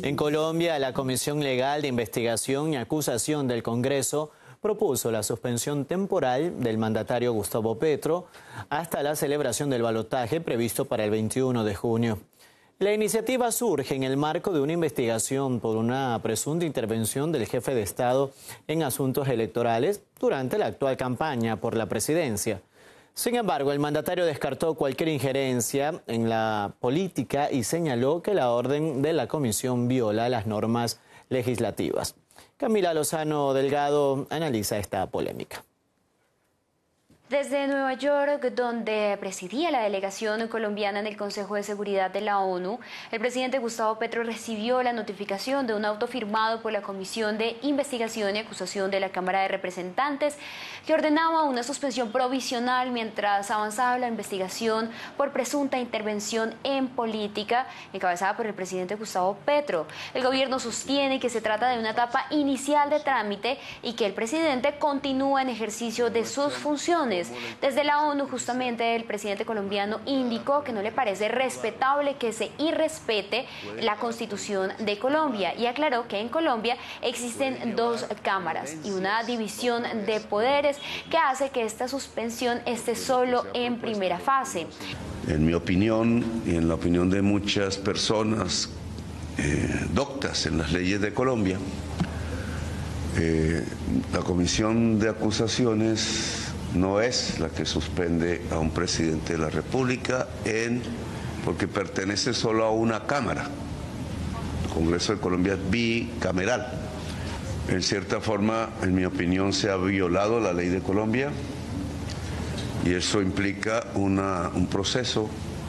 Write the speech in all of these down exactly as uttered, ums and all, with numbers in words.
En Colombia, la Comisión Legal de Investigación y Acusación del Congreso propuso la suspensión temporal del mandatario Gustavo Petro hasta la celebración del balotaje previsto para el veintiuno de junio. La iniciativa surge en el marco de una investigación por una presunta intervención del jefe de Estado en asuntos electorales durante la actual campaña por la presidencia. Sin embargo, el mandatario descartó cualquier injerencia en la política y señaló que la orden de la comisión viola las normas legislativas. Camila Lozano Delgado analiza esta polémica. Desde Nueva York, donde presidía la delegación colombiana en el Consejo de Seguridad de la ONU, el presidente Gustavo Petro recibió la notificación de un auto firmado por la Comisión de Investigación y Acusación de la Cámara de Representantes que ordenaba una suspensión provisional mientras avanzaba la investigación por presunta intervención en política encabezada por el presidente Gustavo Petro. El gobierno sostiene que se trata de una etapa inicial de trámite y que el presidente continúa en ejercicio de sus funciones. Desde la ONU, justamente, el presidente colombiano indicó que no le parece respetable que se irrespete la Constitución de Colombia y aclaró que en Colombia existen dos cámaras y una división de poderes que hace que esta suspensión esté solo en primera fase. En mi opinión y en la opinión de muchas personas eh, doctas en las leyes de Colombia, eh, la Comisión de Acusaciones no es la que suspende a un presidente de la República en, porque pertenece solo a una Cámara. El Congreso de Colombia es bicameral. En cierta forma, en mi opinión, se ha violado la ley de Colombia y eso implica una, un proceso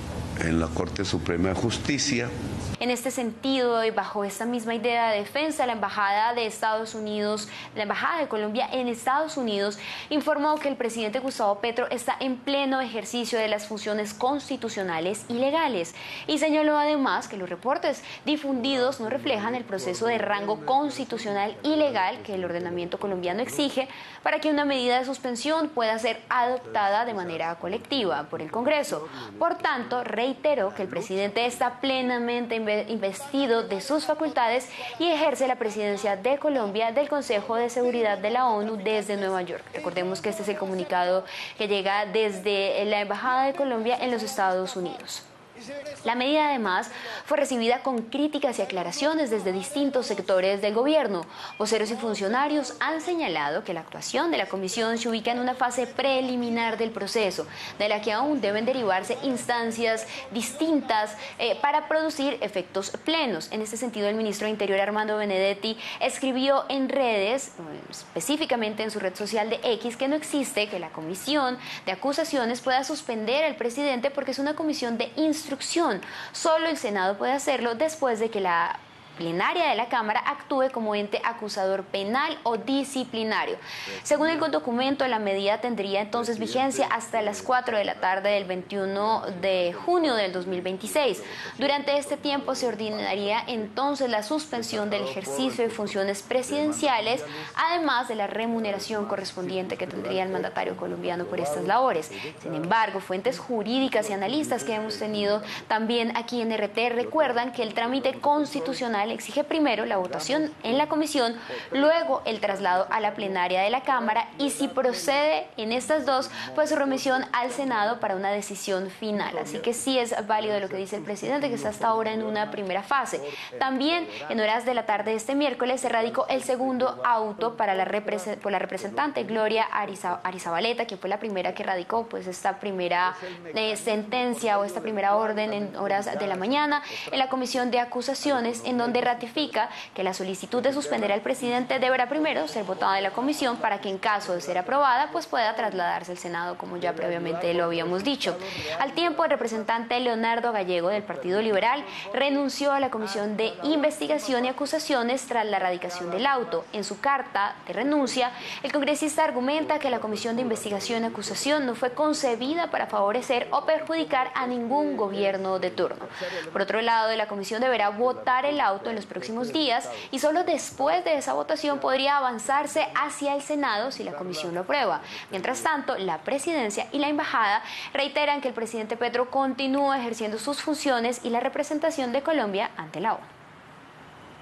en la Corte Suprema de Justicia. En este sentido y bajo esta misma idea de defensa, la Embajada de Estados Unidos, la Embajada de Colombia en Estados Unidos, informó que el presidente Gustavo Petro está en pleno ejercicio de las funciones constitucionales y legales y señaló además que los reportes difundidos no reflejan el proceso de rango constitucional y legal que el ordenamiento colombiano exige para que una medida de suspensión pueda ser adoptada de manera colectiva por el Congreso. Por tanto, reiteró que el presidente está plenamente investido de sus facultades y ejerce la presidencia de Colombia del Consejo de Seguridad de la ONU desde Nueva York. Recordemos que este es el comunicado que llega desde la Embajada de Colombia en los Estados Unidos. La medida además fue recibida con críticas y aclaraciones desde distintos sectores del gobierno. Voceros y funcionarios han señalado que la actuación de la comisión se ubica en una fase preliminar del proceso, de la que aún deben derivarse instancias distintas eh, para producir efectos plenos. En este sentido, el ministro de Interior, Armando Benedetti, escribió en redes, específicamente en su red social de X, que no existe que la comisión de acusaciones pueda suspender al presidente porque es una comisión de instrucción. Solo el Senado puede hacerlo después de que la plenaria de la Cámara actúe como ente acusador penal o disciplinario. Según el documento, la medida tendría entonces vigencia hasta las cuatro de la tarde del veintiuno de junio del dos mil veintiséis. Durante este tiempo se ordenaría entonces la suspensión del ejercicio de funciones presidenciales, además de la remuneración correspondiente que tendría el mandatario colombiano por estas labores. Sin embargo, fuentes jurídicas y analistas que hemos tenido también aquí en R T recuerdan que el trámite constitucional exige primero la votación en la comisión, luego el traslado a la plenaria de la Cámara y si procede en estas dos, pues su remisión al Senado para una decisión final. Así que sí es válido lo que dice el presidente, que está hasta ahora en una primera fase. También en horas de la tarde de este miércoles se radicó el segundo auto para la por la representante Gloria Arizabaleta, que fue la primera que radicó pues esta primera eh, sentencia o esta primera orden en horas de la mañana en la Comisión de Acusaciones, en donde ratifica que la solicitud de suspender al presidente deberá primero ser votada en la comisión para que en caso de ser aprobada pues pueda trasladarse al Senado, como ya previamente lo habíamos dicho. Al tiempo, el representante Leonardo Gallego del Partido Liberal renunció a la Comisión de Investigación y Acusaciones tras la radicación del auto. En su carta de renuncia, el congresista argumenta que la Comisión de Investigación y Acusación no fue concebida para favorecer o perjudicar a ningún gobierno de turno. Por otro lado, la comisión deberá votar el auto en los próximos días y solo después de esa votación podría avanzarse hacia el Senado si la comisión lo aprueba. Mientras tanto, la presidencia y la embajada reiteran que el presidente Petro continúa ejerciendo sus funciones y la representación de Colombia ante la ONU.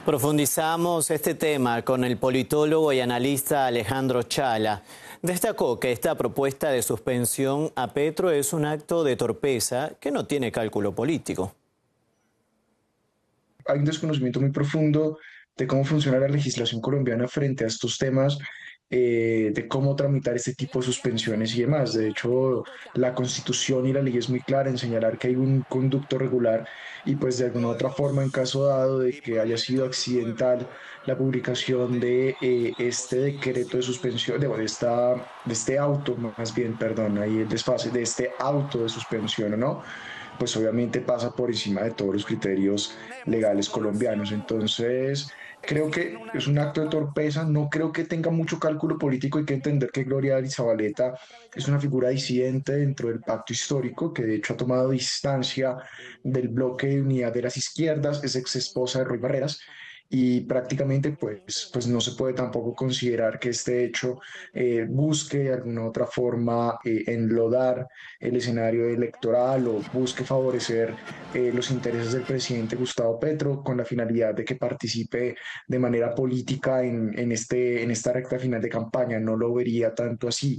Profundizamos este tema con el politólogo y analista Alejandro Chala. Destacó que esta propuesta de suspensión a Petro es un acto de torpeza que no tiene cálculo político. Hay un desconocimiento muy profundo de cómo funciona la legislación colombiana frente a estos temas, eh, de cómo tramitar este tipo de suspensiones y demás. De hecho, la Constitución y la ley es muy clara en señalar que hay un conducto regular y pues de alguna otra forma, en caso dado de que haya sido accidental la publicación de eh, este decreto de suspensión, de, de, esta, de este auto, más bien, perdón, ahí el desfase, de este auto de suspensión, ¿no? Pues obviamente pasa por encima de todos los criterios legales colombianos. Entonces, creo que es un acto de torpeza, no creo que tenga mucho cálculo político. Hay que entender que Gloria Arizabaleta es una figura disidente dentro del pacto histórico, que de hecho ha tomado distancia del bloque de unidad de las izquierdas, es ex esposa de Roy Barreras, y prácticamente pues, pues no se puede tampoco considerar que este hecho eh, busque de alguna otra forma eh, enlodar el escenario electoral o busque favorecer eh, los intereses del presidente Gustavo Petro con la finalidad de que participe de manera política en, en, este, en esta recta final de campaña. No lo vería tanto así.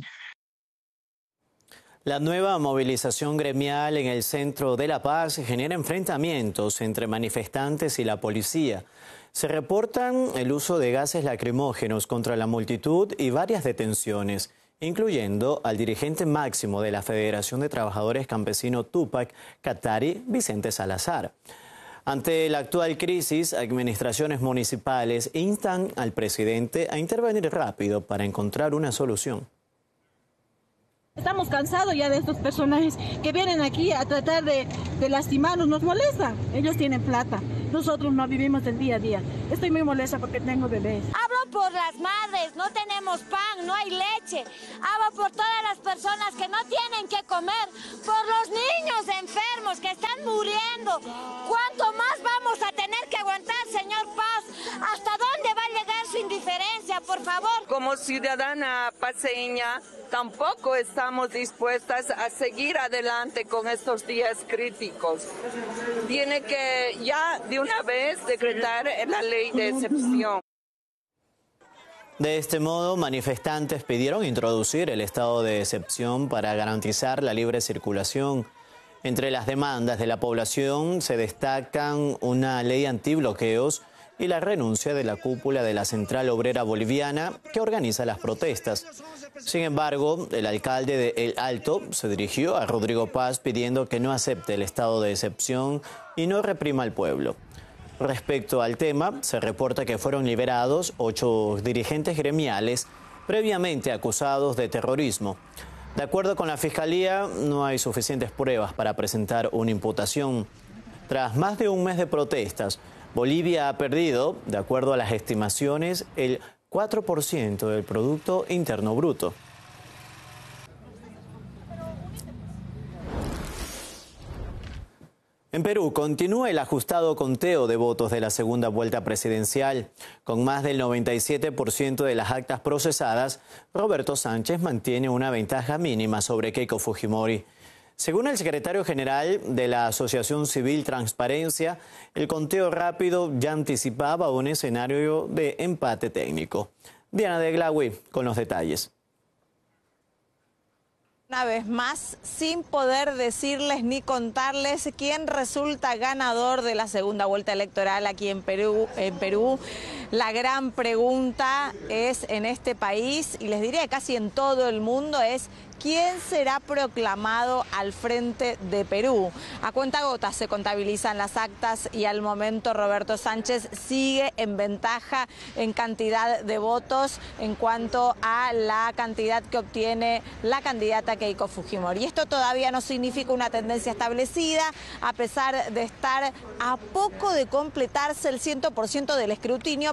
La nueva movilización gremial en el centro de La Paz genera enfrentamientos entre manifestantes y la policía. Se reportan el uso de gases lacrimógenos contra la multitud y varias detenciones, incluyendo al dirigente máximo de la Federación de Trabajadores Campesinos Tupac Katari, Vicente Salazar. Ante la actual crisis, administraciones municipales instan al presidente a intervenir rápido para encontrar una solución. Estamos cansados ya de estos personajes que vienen aquí a tratar de, de lastimarnos, nos molestan. Ellos tienen plata, nosotros no vivimos del día a día. Estoy muy molesta porque tengo bebés. Hablo por las madres, no tenemos pan, no hay leche. Hablo por todas las personas que no tienen que comer, por los niños enfermos que están muriendo. ¿Cuánto más vamos a tener que aguantar, señor Paz? ¿Hasta dónde va a llegar su indiferencia, por favor? Como ciudadana paceña, tampoco estamos dispuestas a seguir adelante con estos días críticos. Tiene que ya de una vez decretar la ley de excepción. De este modo, manifestantes pidieron introducir el estado de excepción para garantizar la libre circulación. Entre las demandas de la población se destacan una ley antibloqueos y la renuncia de la cúpula de la Central Obrera Boliviana que organiza las protestas. Sin embargo, el alcalde de El Alto se dirigió a Rodrigo Paz pidiendo que no acepte el estado de excepción y no reprima al pueblo. Respecto al tema, se reporta que fueron liberados ocho dirigentes gremiales previamente acusados de terrorismo. De acuerdo con la Fiscalía, no hay suficientes pruebas para presentar una imputación. Tras más de un mes de protestas, Bolivia ha perdido, de acuerdo a las estimaciones, el cuatro por ciento del Producto Interno Bruto. En Perú continúa el ajustado conteo de votos de la segunda vuelta presidencial. Con más del noventa y siete por ciento de las actas procesadas, Roberto Sánchez mantiene una ventaja mínima sobre Keiko Fujimori. Según el secretario general de la Asociación Civil Transparencia, el conteo rápido ya anticipaba un escenario de empate técnico. Diana de Glawi con los detalles. Una vez más, sin poder decirles ni contarles quién resulta ganador de la segunda vuelta electoral aquí en Perú. En Perú, la gran pregunta es en este país, y les diría casi en todo el mundo, es ¿quién será proclamado al frente de Perú? A cuentagotas se contabilizan las actas y al momento Roberto Sánchez sigue en ventaja en cantidad de votos en cuanto a la cantidad que obtiene la candidata Keiko Fujimori. Y esto todavía no significa una tendencia establecida, a pesar de estar a poco de completarse el cien por ciento del escrutinio,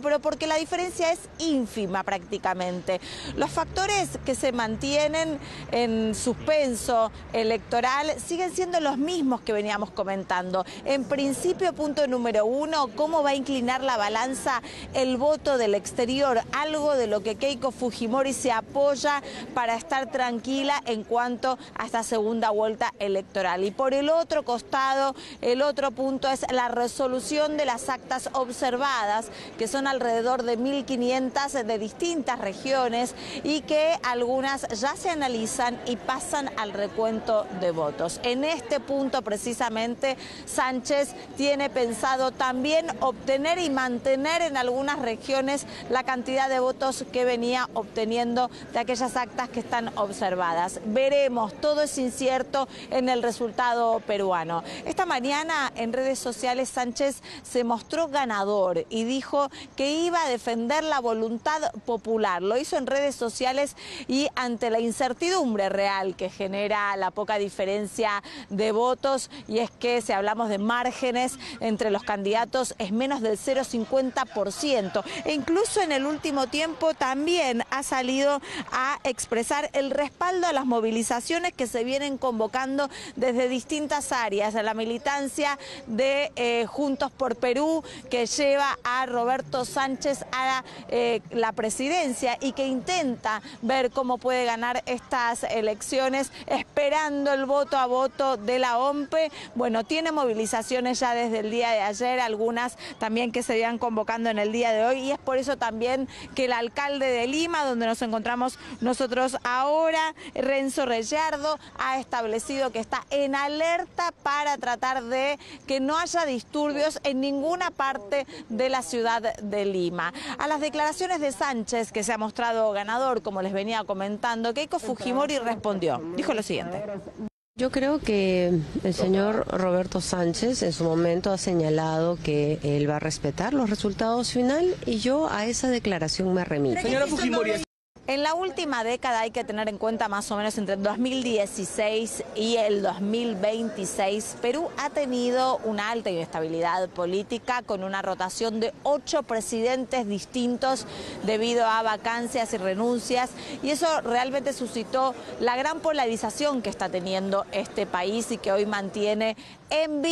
pero porque la diferencia es ínfima prácticamente. Los factores que se mantienen en suspenso electoral siguen siendo los mismos que veníamos comentando. En principio, punto número uno, cómo va a inclinar la balanza el voto del exterior, algo de lo que Keiko Fujimori se apoya para estar tranquila en cuanto a esta segunda vuelta electoral. Y por el otro costado, el otro punto es la resolución de las actas observadas, que son alrededor de mil quinientas de distintas regiones y que algunas ya se analizan y pasan al recuento de votos. En este punto precisamente Sánchez tiene pensado también obtener y mantener en algunas regiones la cantidad de votos que venía obteniendo de aquellas actas que están observadas. Veremos, todo es incierto en el resultado peruano. Esta mañana en redes sociales Sánchez se mostró ganador y dijo que iba a defender la voluntad popular. Lo hizo en redes sociales y ante la incertidumbre real que genera la poca diferencia de votos, y es que si hablamos de márgenes entre los candidatos es menos del cero coma cincuenta por ciento, e incluso en el último tiempo también ha salido a expresar el respaldo a las movilizaciones que se vienen convocando desde distintas áreas, a la militancia de eh, Juntos por Perú, que lleva a Roberto Sánchez a la, eh, la presidencia y que intenta ver cómo puede ganar estas elecciones esperando el voto a voto de la O M P E. Bueno, tiene movilizaciones ya desde el día de ayer, algunas también que se iban convocando en el día de hoy, y es por eso también que el alcalde de Lima, donde nos encontramos nosotros ahora, Renzo Reyardo, ha establecido que está en alerta para tratar de que no haya disturbios en ninguna parte de la ciudad de Lima. A las declaraciones de Sánchez, que se ha mostrado ganador, como les venía comentando, Keiko Fujimori respondió. Dijo lo siguiente. Yo creo que el señor Roberto Sánchez en su momento ha señalado que él va a respetar los resultados final y yo a esa declaración me remito. Señora Fujimori. En la última década hay que tener en cuenta más o menos entre el dos mil dieciséis y el dos mil veintiséis, Perú ha tenido una alta inestabilidad política con una rotación de ocho presidentes distintos debido a vacancias y renuncias, y eso realmente suscitó la gran polarización que está teniendo este país y que hoy mantiene en